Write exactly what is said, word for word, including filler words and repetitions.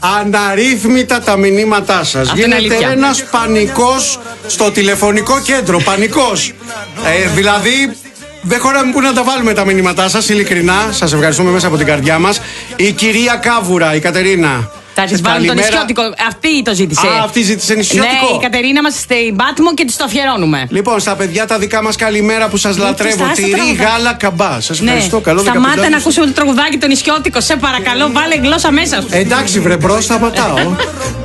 αναρρύθμιτα τα μηνύματά σας. Γίνεται ένας πανικός στο τηλεφωνικό κέντρο. Πανικός. Ε, δηλαδή, δεν χωράμε που να τα βάλουμε τα μηνύματά σας. Ειλικρινά, σας ευχαριστούμε μέσα από την καρδιά μας. Η κυρία Κάβουρα, η Κατερίνα. Θα τη βάλουμε το νησιώτικο. Αυτή το ζήτησε. Α, αυτή ζήτησε νησιώτικο. Ναι, η Κατερίνα μας στην Πάτμο και της το αφιερώνουμε. Λοιπόν, στα παιδιά τα δικά μας καλημέρα που σας λατρεύω. Τυρί, γάλα, καμπά. Σας ευχαριστώ. Ναι. Καλό Σταμάτα να ακούσουμε το τραγουδάκι το νησιώτικο. Σε παρακαλώ, βάλε γλώσσα μέσα σου. Εντάξει, βρε, μπρος, θα πατάω.